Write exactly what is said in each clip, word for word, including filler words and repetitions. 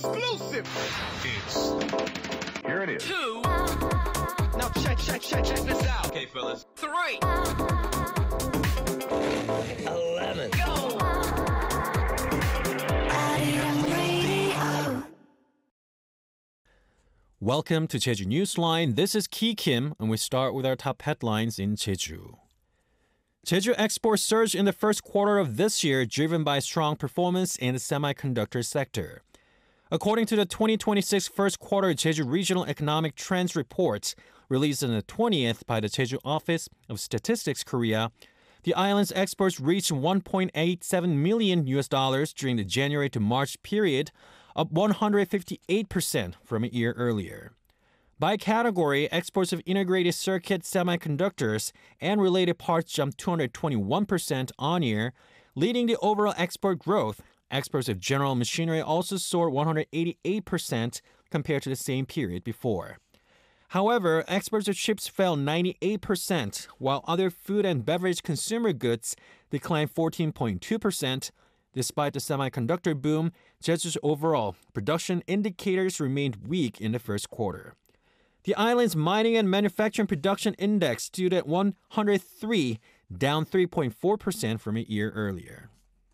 Exclusive. It's here it is. Two. Now check, check, check, check this out. Okay, fellas. Three. Eleven. Go. Welcome to Jeju Newsline. This is Ki Kim, and we start with our top headlines in Jeju. Jeju exports surged in the first quarter of this year, driven by strong performance in the semiconductor sector. According to the twenty twenty-six first quarter Jeju Regional Economic Trends Report, released on the twentieth by the Jeju Office of Statistics Korea, the island's exports reached one point eight seven million U S dollars during the January to March period, up one hundred fifty-eight percent from a year earlier. By category, exports of integrated circuit semiconductors and related parts jumped two hundred twenty-one percent on-year, leading the overall export growth. Exports of general machinery also soared one hundred eighty-eight percent compared to the same period before. However, exports of chips fell ninety-eight percent, while other food and beverage consumer goods declined fourteen point two percent. Despite the semiconductor boom, Jeju's overall production indicators remained weak in the first quarter. The island's mining and manufacturing production index stood at one hundred three, down three point four percent from a year earlier.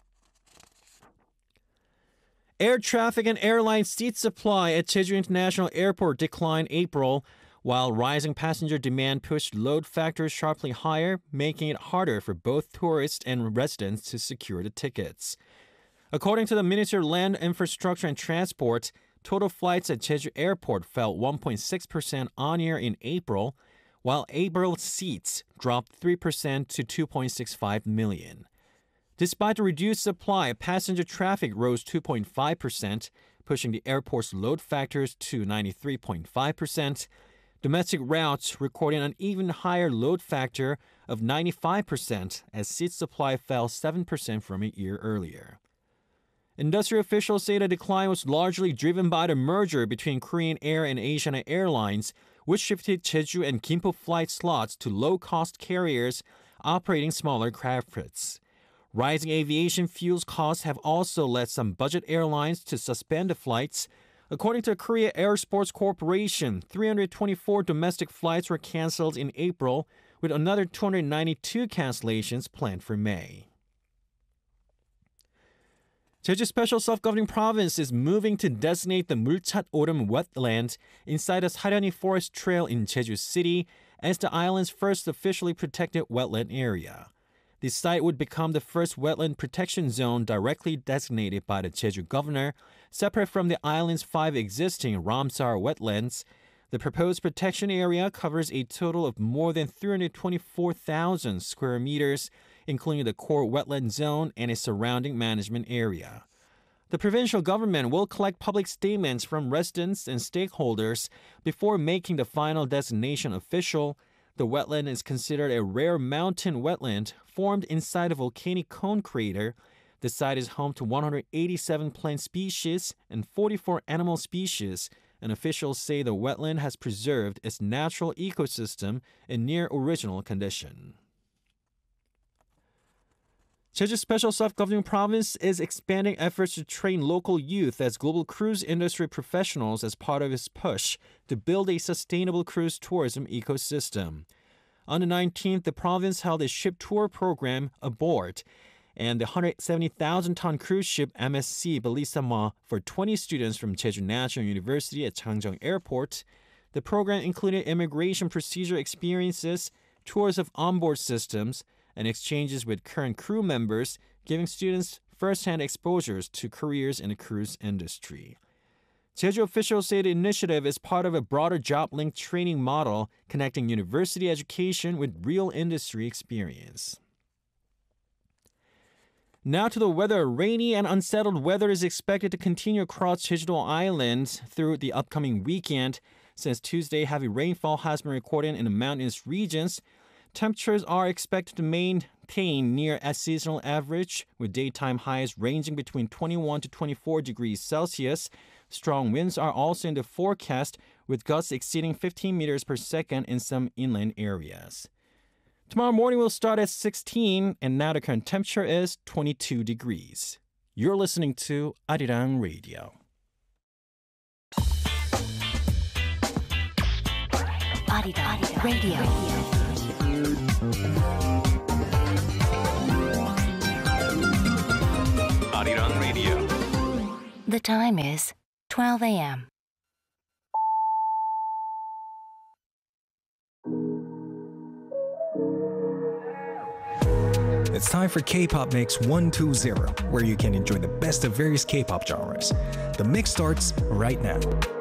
Air traffic and airline seat supply at Jeju International Airport declined April, while rising passenger demand pushed load factors sharply higher, making it harder for both tourists and residents to secure the tickets. According to the Ministry of Land Infrastructure and Transport, total flights at Jeju Airport fell one point six percent on-year in April, while April seats dropped three percent to two point six five million. Despite the reduced supply, passenger traffic rose two point five percent, pushing the airport's load factors to ninety-three point five percent. Domestic routes recorded an even higher load factor of ninety-five percent as seat supply fell seven percent from a year earlier. Industry officials say the decline was largely driven by the merger between Korean Air and Asiana Airlines, which shifted Jeju and Gimpo flight slots to low-cost carriers operating smaller craft. Rising aviation fuels costs have also led some budget airlines to suspend the flights. According to Korea Airsports Corporation, three hundred twenty-four domestic flights were canceled in April, with another two hundred ninety-two cancellations planned for May. Jeju Special Self-Governing Province is moving to designate the Mulchat Orem wetland inside the Saryani Forest Trail in Jeju City as the island's first officially protected wetland area. The site would become the first wetland protection zone directly designated by the Jeju governor, separate from the island's five existing Ramsar wetlands. The proposed protection area covers a total of more than three hundred twenty-four thousand square meters, including the core wetland zone and a surrounding management area. The provincial government will collect public statements from residents and stakeholders before making the final designation official. The wetland is considered a rare mountain wetland formed inside a volcanic cone crater. The site is home to one hundred eighty-seven plant species and forty-four animal species, and officials say the wetland has preserved its natural ecosystem in near original condition. Jeju Special Self-Governing Province is expanding efforts to train local youth as global cruise industry professionals as part of its push to build a sustainable cruise tourism ecosystem. On the nineteenth, the province held a ship tour program aboard, and the one hundred seventy thousand ton cruise ship M S C Belisama for twenty students from Jeju National University at Changjeong Airport. The program included immigration procedure experiences, tours of onboard systems, and exchanges with current crew members, giving students first-hand exposures to careers in the cruise industry. Jeju officials say the initiative is part of a broader job-linked training model connecting university education with real industry experience. Now to the weather. Rainy and unsettled weather is expected to continue across Jeju Island through the upcoming weekend. Since Tuesday, heavy rainfall has been recorded in the mountainous regions. Temperatures are expected to maintain near a seasonal average, with daytime highs ranging between twenty-one to twenty-four degrees Celsius. Strong winds are also in the forecast, with gusts exceeding fifteen meters per second in some inland areas. Tomorrow morning will start at sixteen, and now the current temperature is twenty-two degrees. You're listening to Arirang Radio. Arirang Radio. Arirang Radio. The time is twelve a.m. It's time for K-Pop Mix one two zero, where you can enjoy the best of various K-pop genres. The mix starts right now.